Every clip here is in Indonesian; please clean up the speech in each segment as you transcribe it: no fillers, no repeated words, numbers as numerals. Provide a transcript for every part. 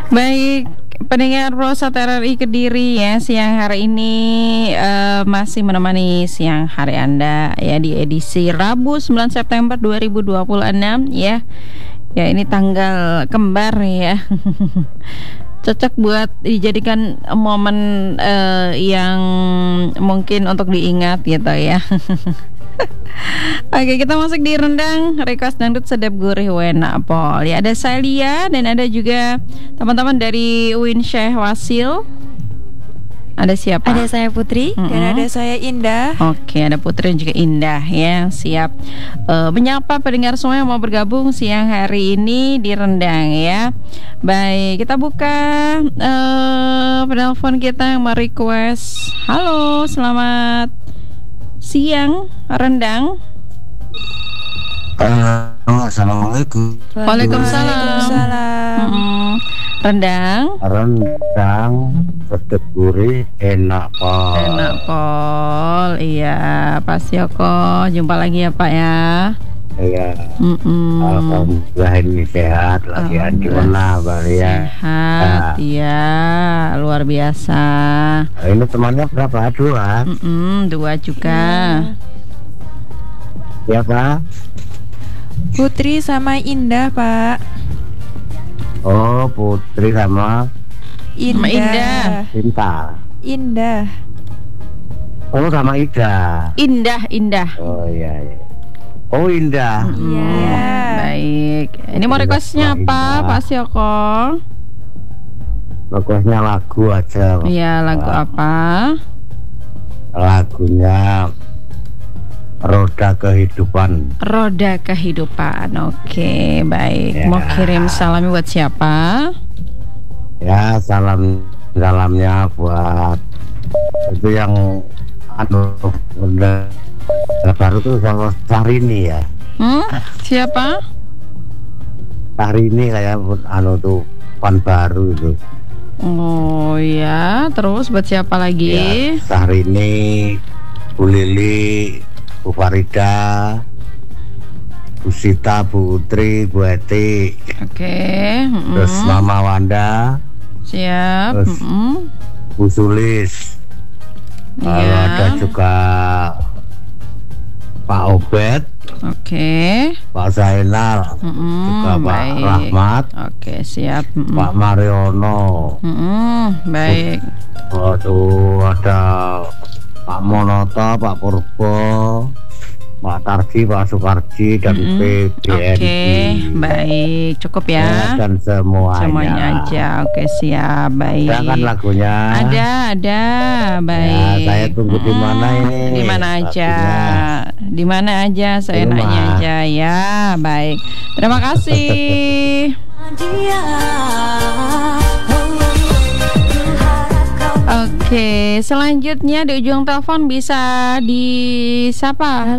Baik, pendengar Prosat RRI Kediri ya, siang hari ini masih menemani siang hari Anda ya di edisi Rabu 9 September 2026 ya. Ya, ini tanggal kembar ya. Cocok buat dijadikan momen yang mungkin untuk diingat gitu ya. Oke, kita masuk di rendang request dangdut sedap gurih wena pol. Ya, ada saya Lia dan ada juga teman-teman dari UIN Syekh Wasil. Ada siapa? Ada saya Putri dan ada saya Indah. Oke, ada Putri dan juga Indah ya. Siap menyapa pendengar semua yang mau bergabung siang hari ini di rendang ya. Baik, kita buka penelpon kita yang mau request. Halo, selamat siang rendang. Assalamualaikum. Waalaikumsalam. Rendang sedap gurih enak pol. Iya, Pak Syoko, jumpa lagi ya Pak ya. Iya. Alhamdulillah ini sehat lagi. Gimana Mbak Lia? Sehat, iya, luar biasa. Ini temannya berapa? Dua? Dua juga. Siapa? Putri sama Indah, Pak. Oh, Putri sama Indah. Indah. Oh, sama Ida. Indah. Oh iya. Oh, Indah. Iya. Baik. Ini mau requestnya apa, Pak Syoko? Requestnya lagu aja. Iya, lagu apa? Lagunya Roda Kehidupan. Oke, baik. Ya. Mau kirim salam buat siapa? Ya, salamnya buat itu yang udah baru tuh sama Sahrini ya. Siapa? Sahrini kayak tuh pan baru itu. Oh ya, terus buat siapa lagi? Ya, Sahrini, Bu Lili, Bu Farida, Bu Sita, Bu Utri, Bu Eti. Oke. Terus Mama Wanda. Siap. Terus Bu Sulis. Lalu ada juga Pak Obed. Oke. Pak Zainal. Juga Pak Rahmat. Oke, siap. Pak Mariono. Baik. Waduh, ada Pak Monoto, Pak Purbo, Pak Tarji, Pak Sukarji, dan PBNI. Oke, baik, cukup ya. Dan semuanya aja. Oke, siap, baik. Ada kan lagunya? Ada, baik. Ya, saya tunggu di mana ini? Di mana aja, saya nanya aja ya. Baik, terima kasih. Oke, selanjutnya di ujung telepon bisa disapa.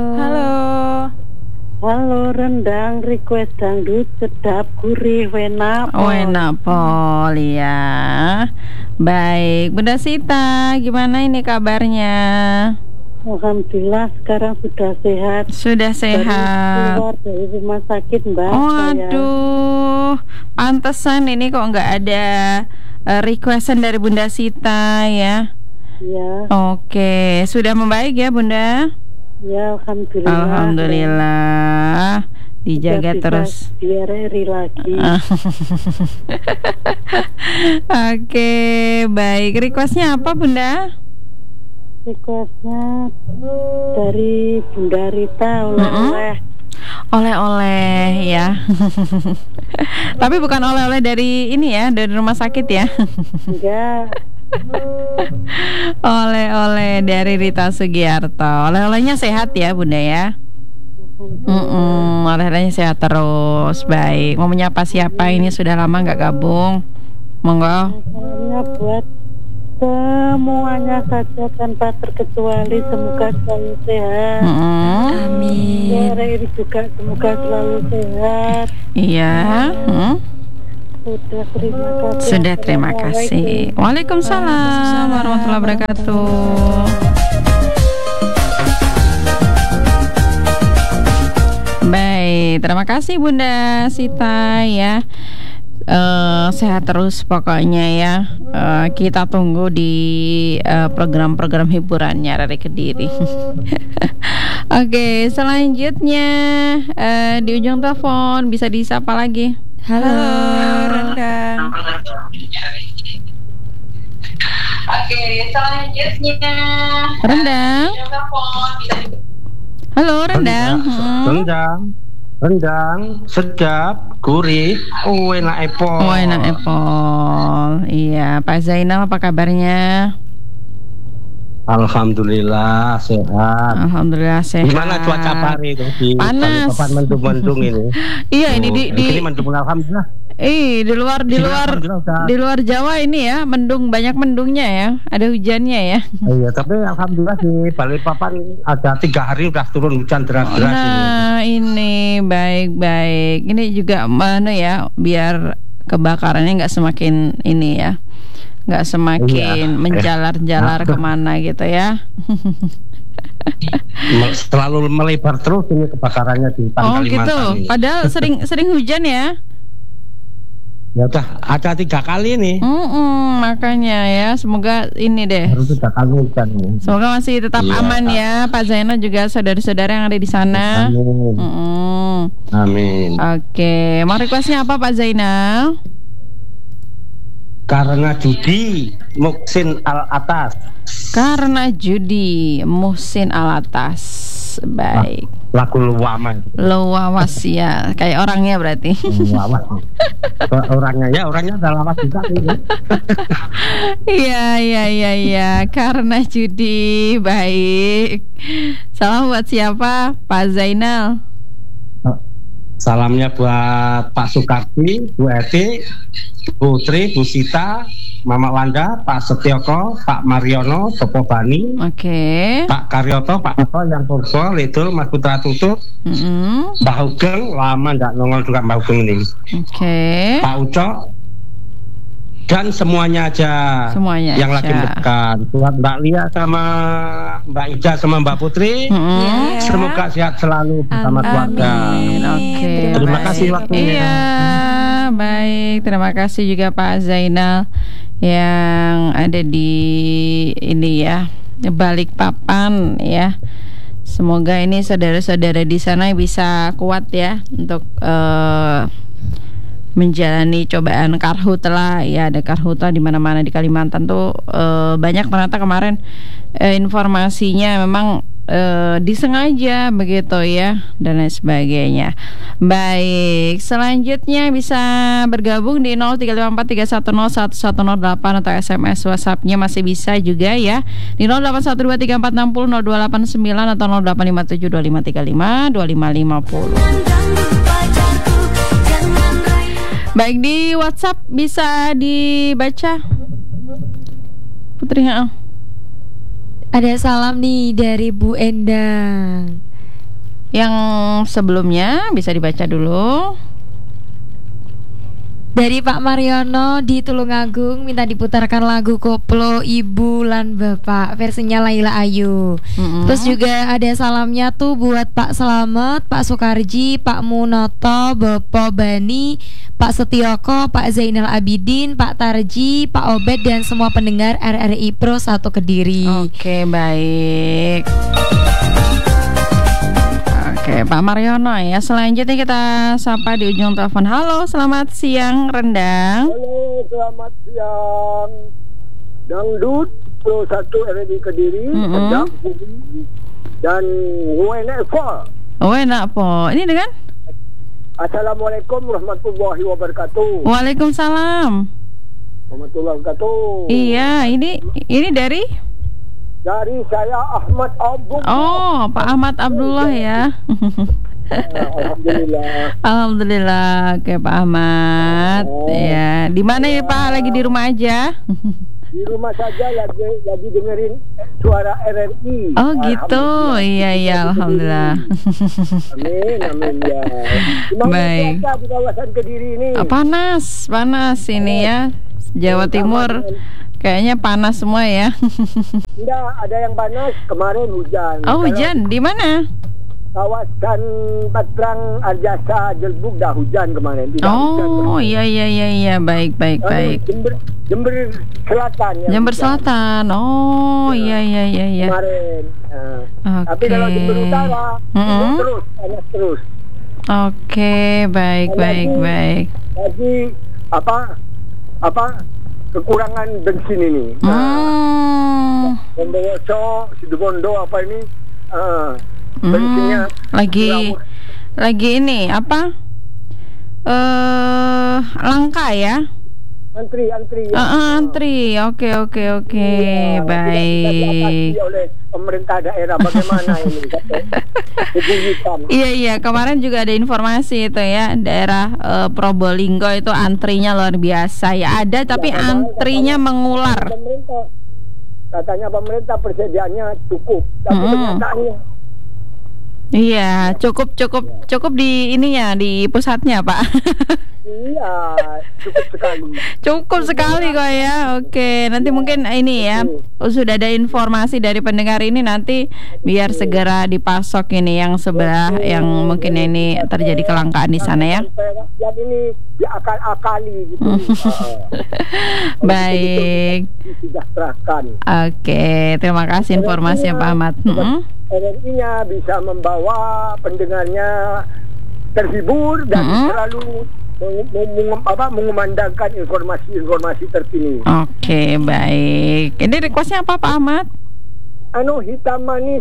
Halo, rendang request dangdut sedap gurih wena pol ya. Baik, Bunda Sita, gimana ini kabarnya? Alhamdulillah sekarang sudah sehat. Baru keluar dari rumah sakit Mbak. Aduh, pantesan ini kok nggak ada requestan dari Bunda Sita ya. Ya. Oke, sudah membaik ya Bunda? Ya, Alhamdulillah. Dijaga terus. Biar eri lagi. Oke, baik. Requestnya apa Bunda? Requestnya dari Bunda Rita oleh-oleh ya. Tapi bukan oleh-oleh dari ini ya, dari rumah sakit ya. Enggak. Oleh-oleh dari Rita Sugiarto. Oleh-olehnya sehat ya Bunda ya. Oleh-olehnya sehat terus. Baik, mau menyapa siapa ini, sudah lama nggak gabung? Monggo. Salamnya buat semuanya saja tanpa terkecuali, semoga selalu sehat. Amin. Ini juga semoga selalu sehat. Iya. Sudah, terima kasih. Waalaikumsalam warahmatullahi wabarakatuh. Baik, terima kasih Bunda Sita ya. sehat terus pokoknya ya. Kita tunggu di program-program hiburannya dari Kediri. Oke, selanjutnya di ujung telepon bisa disapa lagi. Halo, Rendang. Oke, selanjutnya Rendang. Halo, Rendang. Rendang, sedap, gurih, enak epol. Enak epol. Iya, Pak Zainal apa kabarnya? Alhamdulillah sehat. Alhamdulillah sehat. Gimana cuaca hari itu di panas. Balikpapan mendung-mendung ini? Iya, ini di mendung alhamdulillah. Di luar Jawa ini ya, mendung, banyak mendungnya ya. Ada hujannya ya. Iya, tapi alhamdulillah di Balikpapan ada 3 hari udah turun hujan deras-deras ini baik-baik. Ini juga mana ya, biar kebakarannya nggak semakin ini ya, nggak semakin menjalar-jalar kemana gitu ya. Selalu melebar terus ini kebakarannya di Kalimantan gitu. Ini. Padahal sering hujan ya. Ya udah ada 3 kali nih. Makanya ya, semoga ini deh. Harus 3 kali hujan. Semoga masih tetap aman ya, Pak Zainal juga saudara-saudara yang ada di sana. Amin. Amin. Oke, mau requestnya apa Pak Zainal? Karena judi, Muhsin Alatas. Karena judi, Muhsin Alatas. Baik. Lagu Luawas ya, kayak orangnya berarti. Luawas. Orangnya udah lawas juga. Iya. Karena judi, baik. Salam buat siapa? Pak Zainal. Salamnya buat Pak Sukarti, Bu Eti, Bu Tri, Bu Sita, Mama Wanda, Pak Setioko, Pak Mariono, Topo Bani, Pak Karyoto, Pak Toto, yang Purbo, Lidul, Mas Putra Tutup, Mbak Hugeng, lama nggak nongol juga Mbak Hugeng ini, Pak Uco, dan semuanya aja yang lagi dekat. Buat Mbak Lia sama Mbak Ija sama Mbak Putri, semoga sehat selalu bersama keluarga. Terima kasih waktunya. Iya, baik. Terima kasih juga Pak Zainal yang ada di ini ya, Balikpapan ya. Semoga ini saudara-saudara di sana bisa kuat ya untuk menjalani cobaan karhutla ya. Ada karhutla di mana-mana di Kalimantan tuh banyak ternyata kemarin informasinya memang disengaja begitu ya, dan lain sebagainya. Baik, selanjutnya bisa bergabung di 035431011008 atau SMS WhatsApp-nya masih bisa juga ya di 081234600289 atau 0857253550. Baik, di WhatsApp bisa dibaca Putri. Ada salam nih dari Bu Endang. Yang sebelumnya bisa dibaca dulu. Dari Pak Mariono di Tulungagung, minta diputarkan lagu Koplo Ibu lan Bapak versinya Laila Ayu. Terus juga ada salamnya tuh buat Pak Slamet, Pak Sukarji, Pak Munoto, Bapak Bani, Pak Setioko, Pak Zainal Abidin, Pak Tarji, Pak Obed, dan semua pendengar RRI Pro 1 Kediri. Oke, baik. Oke, Pak Mariono ya. Selanjutnya kita sapa di ujung telepon. Halo, selamat siang Rendang. Halo, selamat siang. Dangdut Pro 1 RRI Kediri, sedap dan enak po. Ini dengan Assalamualaikum warahmatullahi wabarakatuh. Waalaikumsalam warahmatullahi wabarakatuh. Iya, ini dari saya Ahmad Abdullah. Oh, Pak Ahmad Abdullah ya. Alhamdulillah. Oke, Pak Ahmad. Ya, di mana ya Pak? Lagi di rumah aja? Di rumah saja, lagi dengerin suara RRI. Oh gitu. Iya, alhamdulillah. Amin ya. Baik. Di kawasan Kediri ini. Panas ini ya. Jawa Timur kayaknya panas semua ya. Enggak, ada yang panas, kemarin hujan. Oh, hujan di mana? kawasan Patrang Arjasa Jelbuk dah hujan kemarin. Iya, baik. Jember Selatan. Jember Selatan. Iya. Kemarin. Tapi kalau Jember Utara panas terus. Oke, baik. Jadi apa kekurangan bensin ini. Bondowoso, Situbondo apa ini? Bensinnya lagi ini apa? Langka ya? Antri. Antri. Oke. Baik. Oleh pemerintah daerah bagaimana ini? Iya. Kemarin juga ada informasi itu ya, daerah Probolinggo itu antrinya luar biasa ya. Ada tapi antrinya mengular. Katanya pemerintah persediaannya cukup, tapi kenyataannya. Iya, cukup di ininya, di pusatnya, Pak. Iya, cukup sekali kok ya. Oke, nanti mungkin ini ya, sudah ada informasi dari pendengar ini, nanti biar segera dipasok ini yang sebelah yang mungkin ini terjadi kelangkaan di sana ya. Yang ini diakal-akali gitu. Baik. Oke, terima kasih informasinya Pak Ahmad. RRI-nya bisa membawa pendengarnya terhibur dan selalu mengumandangkan informasi terkini. Oke, baik. Ini requestnya apa Pak Ahmad? Hitam manis.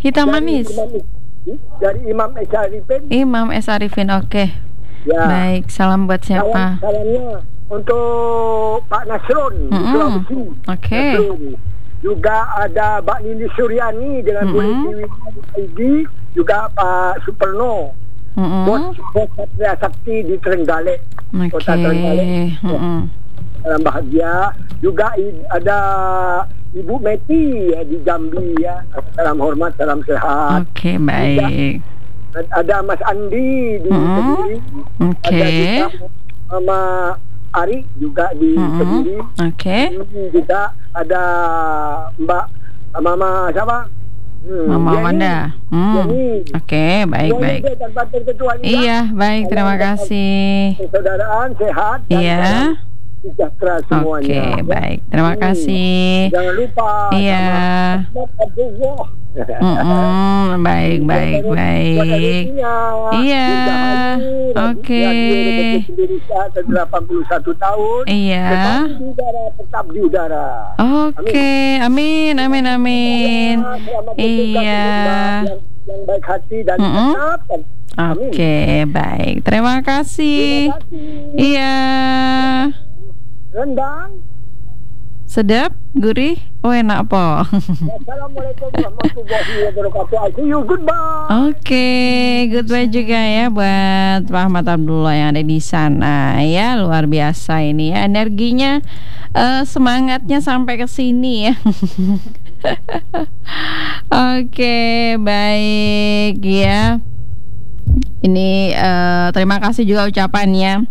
Dari Imam S. Arifin. Oke. Ya. Baik, salam buat siapa? Salamnya untuk Pak Nasron di Sulawesi. Oke. Juga ada Mbak Nini Suryani dengan Bu Edi, juga Pak Superno, Bos Satria Sakti di Trenggalek, Kota Trenggalek. Salam bahagia. Juga ada Ibu Meti ya, di Jambi ya. Salam hormat, salam sehat. Oke, baik. Ada Mas Andi di Kediri. Ada juga Mama Ari juga di Kediri. Juga ada Mbak Mama siapa? Mama Wanda. Oke, baik. Iya, baik, terima kasih. Persaudaraan sehat dan sejahtera semuanya. Oke, baik, terima kasih. Jangan lupa. Iya. Baik. Iya. Oke. 81 tahun. Iya. Tetap di udara. Oke, amin. Iya. Yang baik hati dan tetap. Oke, baik. Terima kasih. Iya. Rendang. Sedap, gurih, enak po. Assalamualaikum warahmatullahi wabarakatuh. See you, goodbye. Oke, goodbye juga ya buat Pak Ahmad Abdullah yang ada di sana ya, luar biasa ini ya, energinya, semangatnya sampai ke sini ya. Oke, baik ya. Ini terima kasih juga ucapannya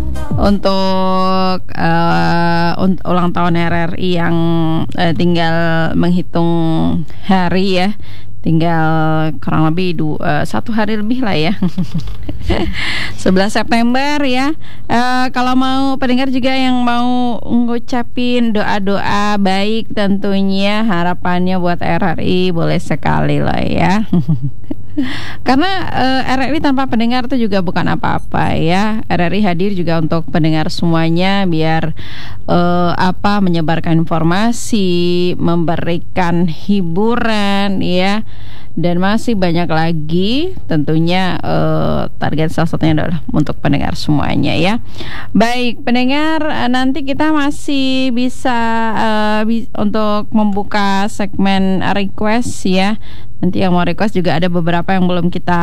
untuk ulang tahun RRI yang tinggal menghitung hari ya, tinggal kurang lebih 1 hari lebih lah ya. 11 September ya. Kalau mau pendengar juga yang mau ngucapin doa-doa baik tentunya, harapannya buat RRI boleh sekali lah ya. Karena RRI tanpa pendengar itu juga bukan apa-apa ya. RRI hadir juga untuk pendengar semuanya, biar menyebarkan informasi, memberikan hiburan ya, dan masih banyak lagi tentunya. Target salah satunya adalah untuk pendengar semuanya ya. Baik pendengar, nanti kita masih bisa untuk membuka segmen request ya. Nanti yang mau request juga ada beberapa yang belum kita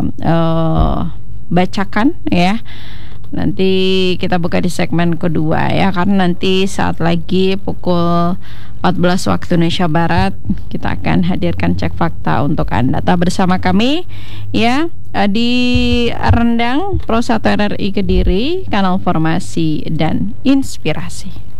bacakan ya. Nanti kita buka di segmen kedua ya, karena nanti saat lagi pukul 14 waktu Indonesia Barat kita akan hadirkan cek fakta untuk Anda. Tetap bersama kami ya di Rendang Pro 1 RRI Kediri, kanal formasi dan inspirasi.